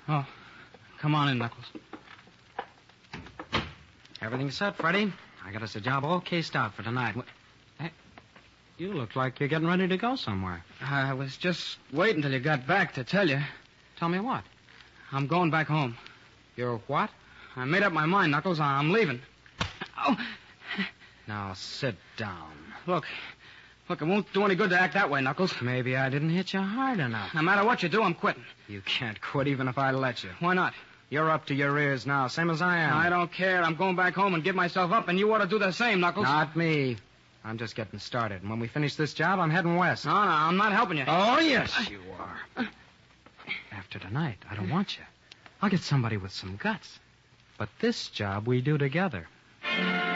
Oh, come on in, Knuckles. Everything's set, Freddie. I got us a job all cased out for tonight. Hey, you look like you're getting ready to go somewhere. I was just waiting till you got back to tell you. Tell me what? I'm going back home. You're what? I made up my mind, Knuckles. I'm leaving. Oh. Now, sit down. Look, it won't do any good to act that way, Knuckles. Maybe I didn't hit you hard enough. No matter what you do, I'm quitting. You can't quit even if I let you. Why not? You're up to your ears now, same as I am. I don't care. I'm going back home and give myself up, and you ought to do the same, Knuckles. Not me. I'm just getting started. And when we finish this job, I'm heading west. No, I'm not helping you. Oh, yes, you are. After tonight, I don't want you. I'll get somebody with some guts. But this job we do together.